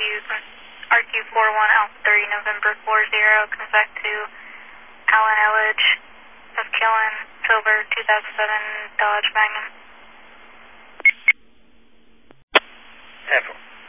RQ41 Alpha 3 November 40, comes back to Alan Elledge of Killen, Silver 2007 Dodge Magnum.